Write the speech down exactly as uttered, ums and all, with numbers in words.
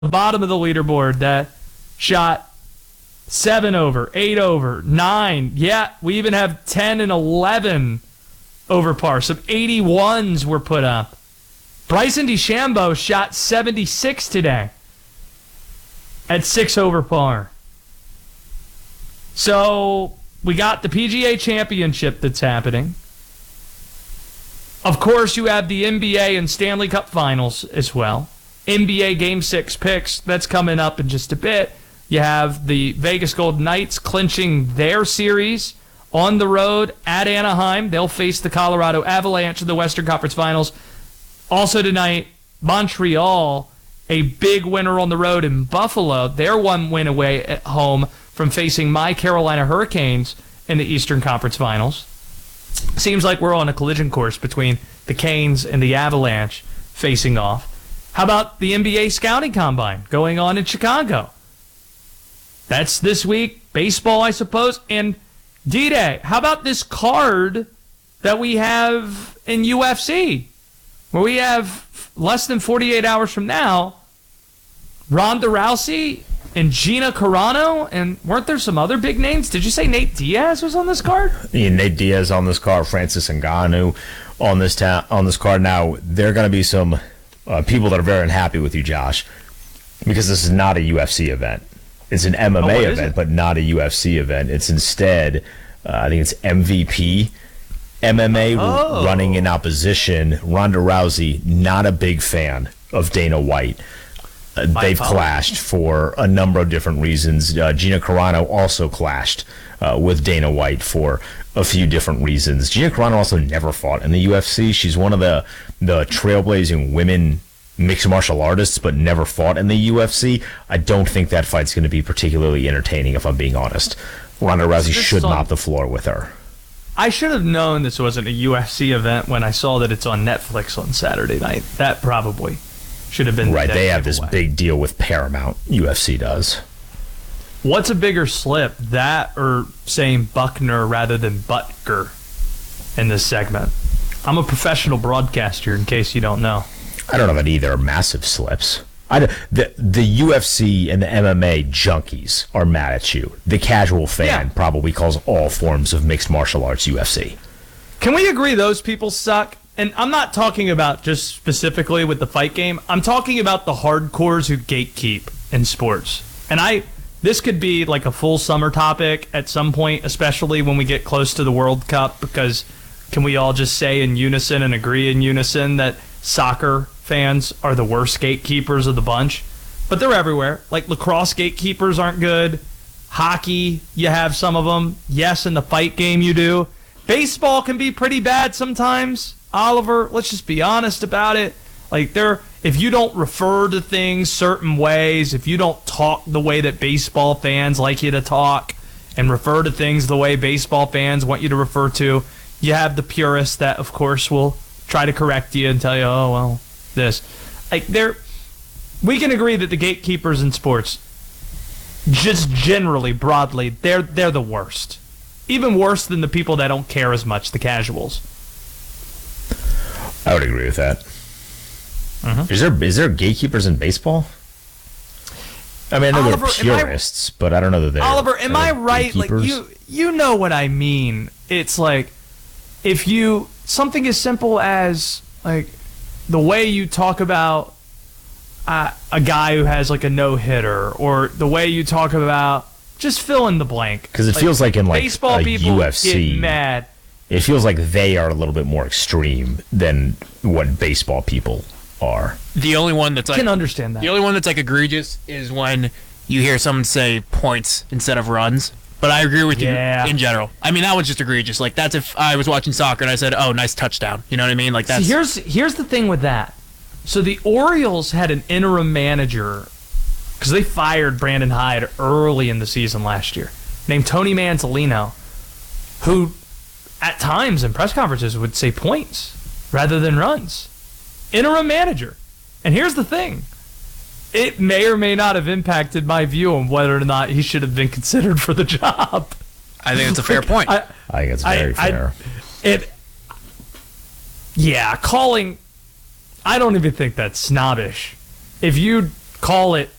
bottom of the leaderboard that shot seven over, eight over, nine. Yeah, we even have ten and eleven over par. Some eighty-ones were put up. Bryson DeChambeau shot seventy-six today at six over par. So we got the P G A Championship that's happening. Of course, you have the N B A and Stanley Cup Finals as well. N B A Game six picks, that's coming up in just a bit. You have the Vegas Golden Knights clinching their series on the road at Anaheim. They'll face the Colorado Avalanche in the Western Conference Finals. Also tonight, Montreal, a big winner on the road in Buffalo. They're one win away at home from facing my Carolina Hurricanes in the Eastern Conference Finals. Seems like we're on a collision course between the Canes and the Avalanche facing off. How about the N B A Scouting Combine going on in Chicago? That's this week. Baseball, I suppose. And D-Day, how about this card that we have in U F C, where we have less than forty-eight hours from now, Ronda Rousey and Gina Carano, and weren't there some other big names? Did you say Nate Diaz was on this card? Yeah, Nate Diaz on this card, Francis Ngannou on this ta- on this card. Now, there are going to be some uh, people that are very unhappy with you, Josh, because this is not a U F C event. It's an M M A oh, event, but not a U F C event. It's instead, uh, I think it's M V P M M A oh. running in opposition. Ronda Rousey, not a big fan of Dana White. Uh, they've clashed for a number of different reasons. Uh, Gina Carano also clashed uh, with Dana White for a few different reasons. Gina Carano also never fought in the U F C. She's one of the, the trailblazing women mixed martial artists, but never fought in the U F C. I don't think that fight's going to be particularly entertaining, if I'm being honest. Ronda Rousey should mop the floor with her. I should have known this wasn't a U F C event when I saw that it's on Netflix on Saturday night. That probably should have been right. The they have giveaway. This big deal with Paramount. U F C does. What's a bigger slip, that or saying Buckner rather than Butker in this segment? I'm a professional broadcaster, in case you don't know. I don't know that either are massive slips. I, the, the U F C and the M M A junkies are mad at you. The casual fan yeah. probably calls all forms of mixed martial arts U F C. Can we agree those people suck? And I'm not talking about just specifically with the fight game. I'm talking about the hardcores who gatekeep in sports. And I, this could be like a full summer topic at some point, especially when we get close to the World Cup, because can we all just say in unison and agree in unison that soccer fans are the worst gatekeepers of the bunch? But they're everywhere. Like lacrosse gatekeepers aren't good. Hockey, you have some of them. Yes, in the fight game you do. Baseball can be pretty bad sometimes. Oliver, let's just be honest about it. Like they're, if you don't refer to things certain ways, if you don't talk the way that baseball fans like you to talk and refer to things the way baseball fans want you to refer to, you have the purists that, of course, will try to correct you and tell you, oh, well, this. Like, they're, we can agree that the gatekeepers in sports, just generally, broadly, they're they're the worst. Even worse than the people that don't care as much, the casuals. I would agree with that. Mm-hmm. Is there is there gatekeepers in baseball? I mean, I know Oliver, they're purists, I, but I don't know that they're Oliver, am I right? Like you you know what I mean. It's like if you something as simple as like the way you talk about uh, a guy who has like a no-hitter, or the way you talk about just fill in the blank. Because it like, feels like in like baseball a people U F C, get mad. It feels like they are a little bit more extreme than what baseball people are. The only one that's like, I can understand that. The only one that's like egregious is when you hear someone say points instead of runs. But I agree with yeah. you in general. I mean, that one's just egregious. Like that's if I was watching soccer and I said, "Oh, nice touchdown." You know what I mean? Like that's. See, here's here's the thing with that. So the Orioles had an interim manager because they fired Brandon Hyde early in the season last year, named Tony Manzolino, who at times in press conferences would say points rather than runs. Interim manager. And here's the thing. It may or may not have impacted my view on whether or not he should have been considered for the job. I think it's a fair point. I, I think it's very I, fair. I, it, yeah, calling... I don't even think that's snobbish. If you Call it.